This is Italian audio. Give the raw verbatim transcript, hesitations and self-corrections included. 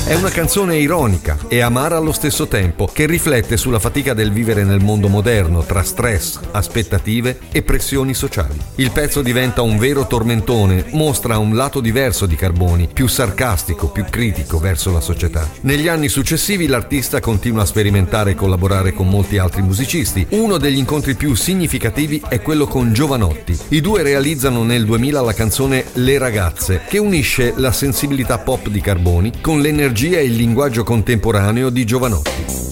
È una canzone ironica e amara allo stesso tempo, che riflette sulla fatica del vivere nel mondo moderno tra stress, aspettative e pressioni sociali. Il pezzo diventa un vero tormentone, mostra un lato diverso di Carboni, più sarcastico, più critico verso la società. Negli anni successivi l'artista continua a sperimentare e collaborare con molti altri musicisti. Uno degli incontri più significativi è quello con Jovanotti. I due realizzano nel duemila la canzone Le ragazze, che unisce la sensibilità pop di Carboni con l'energia e il linguaggio contemporaneo di Jovanotti.